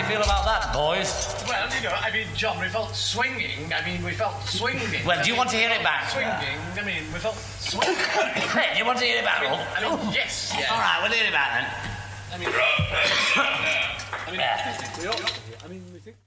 feel about that, boys? Well, you know, I mean, John, we felt swinging. I mean, we felt swinging. Well, do you want to hear it back? Swinging. I mean, we felt swinging. Hey, do you want to hear it back, Rolf? I mean, yes. Yeah. All right, we'll hear it back then. I mean, we think.